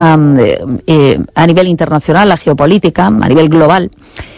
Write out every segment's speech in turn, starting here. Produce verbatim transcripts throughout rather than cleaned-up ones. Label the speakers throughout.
Speaker 1: um, eh, eh, a nivel internacional, la geopolítica, a nivel global,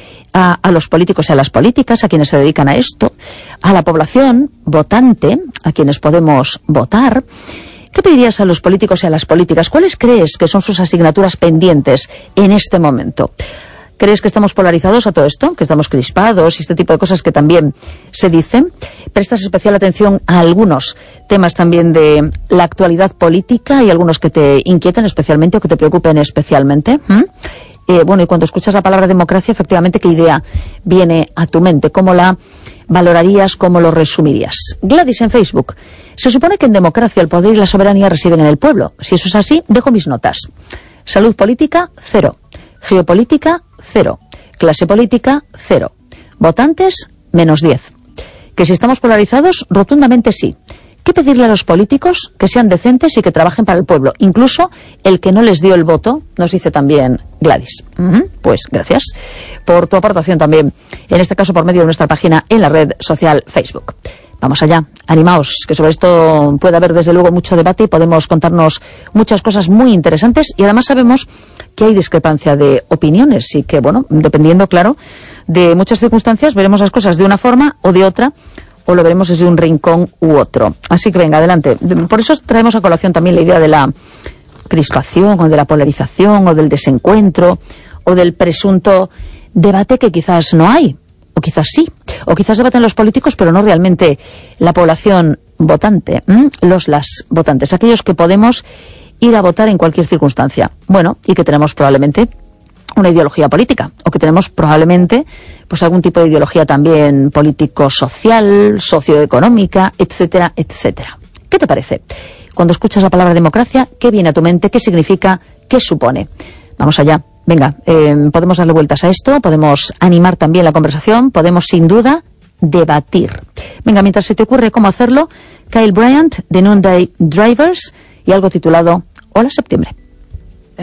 Speaker 1: a, a los políticos y a las políticas, a quienes se dedican a esto, a la población votante, a quienes podemos votar. ¿Qué pedirías a los políticos y a las políticas? ¿Cuáles crees que son sus asignaturas pendientes en este momento? ¿Crees que estamos polarizados a todo esto? ¿Que estamos crispados y este tipo de cosas que también se dicen? ¿Prestas especial atención a algunos temas también de la actualidad política y algunos que te inquietan especialmente o que te preocupen especialmente? ¿Mm? Eh, bueno, y cuando escuchas la palabra democracia, efectivamente, ¿qué idea viene a tu mente? ¿Cómo la valorarías? ¿Cómo lo resumirías? Gladys en Facebook. Se supone que en democracia el poder y la soberanía residen en el pueblo. Si eso es así, dejo mis notas. Salud política, cero. Geopolítica, cero. Clase política, cero. Votantes, menos diez. Que si estamos polarizados, rotundamente sí. ¿Qué pedirle a los políticos? Que sean decentes y que trabajen para el pueblo. Incluso el que no les dio el voto, nos dice también Gladys. Uh-huh. Pues gracias por tu aportación también, en este caso por medio de nuestra página en la red social Facebook. Vamos allá, animaos, que sobre esto puede haber desde luego mucho debate y podemos contarnos muchas cosas muy interesantes, y además sabemos que hay discrepancia de opiniones y que, bueno, dependiendo, claro, de muchas circunstancias, veremos las cosas de una forma o de otra, o lo veremos desde un rincón u otro. Así que venga, adelante. Por eso traemos a colación también la idea de la crispación o de la polarización o del desencuentro o del presunto debate que quizás no hay. O quizás sí, o quizás debaten los políticos, pero no realmente la población votante, ¿m? los las votantes, aquellos que podemos ir a votar en cualquier circunstancia. Bueno, y que tenemos probablemente una ideología política, o que tenemos probablemente pues algún tipo de ideología también político-social, socioeconómica, etcétera, etcétera. ¿Qué te parece? Cuando escuchas la palabra democracia, ¿qué viene a tu mente? ¿Qué significa? ¿Qué supone? Vamos allá. Venga, eh, podemos darle vueltas a esto, podemos animar también la conversación, podemos sin duda debatir. Venga, mientras se te ocurre cómo hacerlo, Kyle Bryant de Noonday Drivers y algo titulado Hola Septiembre.